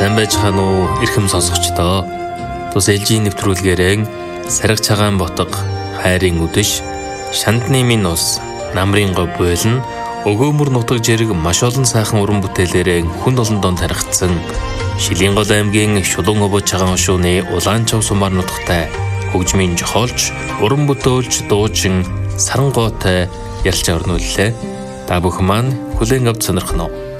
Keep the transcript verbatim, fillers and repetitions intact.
сайн байж хаана уу эрхэм сонсогчдоо. Тус ээлжийн нэвтрүүлгээрэн Сараг цагаан ботго, хайрын үдэш, шандны минь ус, намрын говь буйлна, өгөөмөр нутаг жирэг маш олон сайхан уран бүтээлээрээ хүнд олон донд тархицсан Шилийн гол аймгийн Шулуун өвөө цагаан хошууны Улаан чав сумаар нутагтай хөгжмийн жохоолч, уран бүтээлч, дуучин Сарангойтой ярилцаа өрнүүллээ. Та бүхэн маань хүлээн авч сонирхно уу?